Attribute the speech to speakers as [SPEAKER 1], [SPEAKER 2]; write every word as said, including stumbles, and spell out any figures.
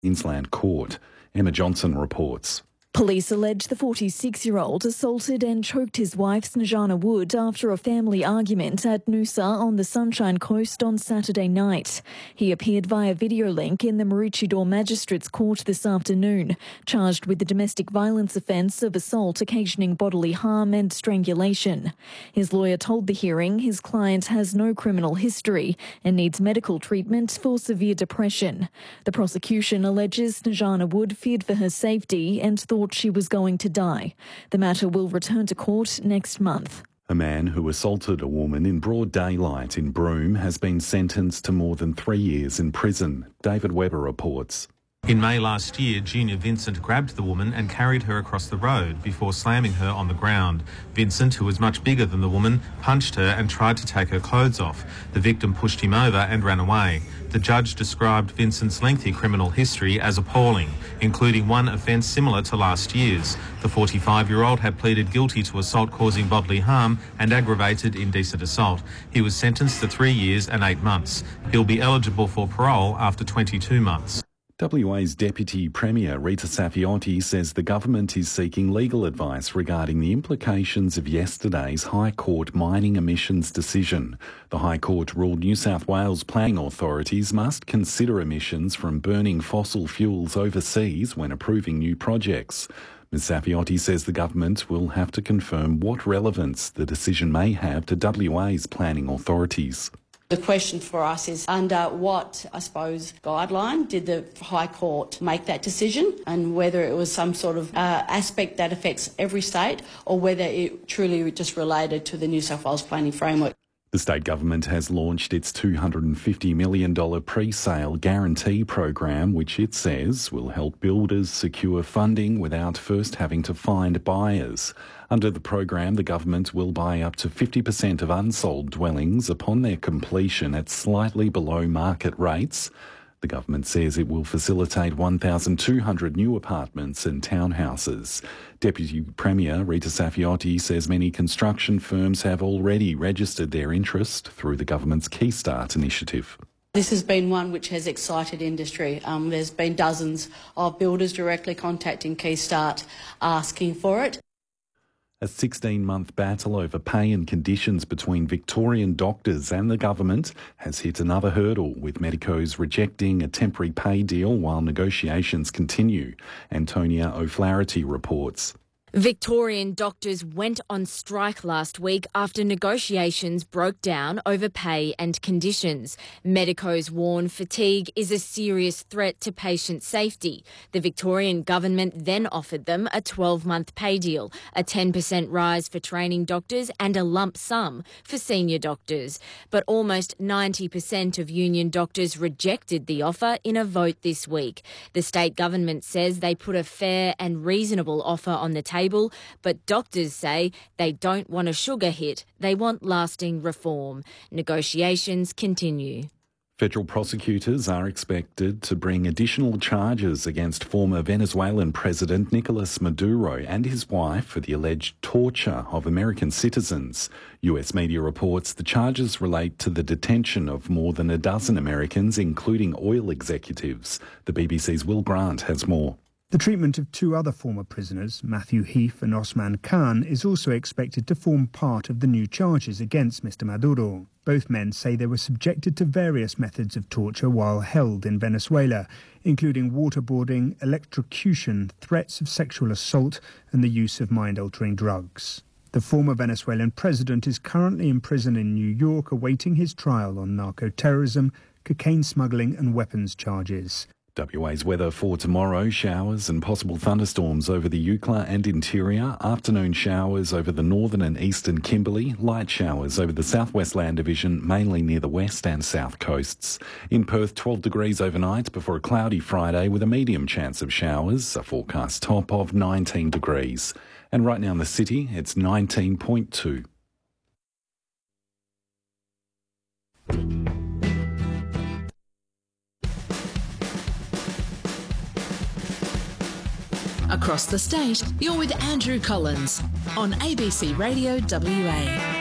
[SPEAKER 1] Queensland Court. Emma Johnson reports.
[SPEAKER 2] Police allege the forty-six-year-old assaulted and choked his wife, Snejana Wood, after a family argument at Noosa on the Sunshine Coast on Saturday night. He appeared via video link in the Maroochydore Magistrates Court this afternoon, charged with the domestic violence offence of assault occasioning bodily harm and strangulation. His lawyer told the hearing his client has no criminal history and needs medical treatment for severe depression. The prosecution alleges Snejana Wood feared for her safety and thought she was going to die. The matter will return to court next month.
[SPEAKER 1] A man who assaulted a woman in broad daylight in Broome has been sentenced to more than three years in prison. David Webber reports.
[SPEAKER 3] In May last year, Junior Vincent grabbed the woman and carried her across the road before slamming her on the ground. Vincent, who was much bigger than the woman, punched her and tried to take her clothes off. The victim pushed him over and ran away. The judge described Vincent's lengthy criminal history as appalling, including one offence similar to last year's. The forty-five-year-old had pleaded guilty to assault causing bodily harm and aggravated indecent assault. He was sentenced to three years and eight months. He'll be eligible for parole after twenty-two months.
[SPEAKER 1] W A's Deputy Premier Rita Saffioti says the government is seeking legal advice regarding the implications of yesterday's High Court mining emissions decision. The High Court ruled New South Wales planning authorities must consider emissions from burning fossil fuels overseas when approving new projects. Ms Saffioti says the government will have to confirm what relevance the decision may have to W A's planning authorities.
[SPEAKER 4] The question for us is under what, I suppose, guideline did the High Court make that decision, and whether it was some sort of uh, aspect that affects every state or whether it truly just related to the New South Wales planning framework.
[SPEAKER 1] The state government has launched its two hundred fifty million dollars pre-sale guarantee program, which it says will help builders secure funding without first having to find buyers. Under the program, the government will buy up to fifty percent of unsold dwellings upon their completion at slightly below market rates. The government says it will facilitate one thousand two hundred new apartments and townhouses. Deputy Premier Rita Saffioti says many construction firms have already registered their interest through the government's Keystart initiative.
[SPEAKER 4] This has been one which has excited industry. Um, there's been dozens of builders directly contacting Keystart asking for it.
[SPEAKER 1] A sixteen-month battle over pay and conditions between Victorian doctors and the government has hit another hurdle, with medicos rejecting a temporary pay deal while negotiations continue. Antonia O'Flaherty reports.
[SPEAKER 5] Victorian doctors went on strike last week after negotiations broke down over pay and conditions. Medicos warn fatigue is a serious threat to patient safety. The Victorian government then offered them a twelve-month pay deal, a ten percent rise for training doctors and a lump sum for senior doctors. But almost ninety percent of union doctors rejected the offer in a vote this week. The state government says they put a fair and reasonable offer on the table. But doctors say they don't want a sugar hit, they want lasting reform. Negotiations continue.
[SPEAKER 1] Federal prosecutors are expected to bring additional charges against former Venezuelan President Nicolas Maduro and his wife for the alleged torture of American citizens. U S media reports the charges relate to the detention of more than a dozen Americans, including oil executives. The B B C's Will Grant has more.
[SPEAKER 6] The treatment of two other former prisoners, Matthew Heath and Osman Khan, is also expected to form part of the new charges against Mister Maduro. Both men say they were subjected to various methods of torture while held in Venezuela, including waterboarding, electrocution, threats of sexual assault and the use of mind-altering drugs. The former Venezuelan president is currently in prison in New York awaiting his trial on narco-terrorism, cocaine smuggling and weapons charges.
[SPEAKER 1] W A's weather for tomorrow: showers and possible thunderstorms over the Eucla and interior, afternoon showers over the northern and eastern Kimberley, light showers over the southwest land division, mainly near the west and south coasts. In Perth, twelve degrees overnight before a cloudy Friday with a medium chance of showers, a forecast top of nineteen degrees. And right now in the city, it's nineteen point two.
[SPEAKER 7] Across the state, you're with Andrew Collins on A B C Radio W A.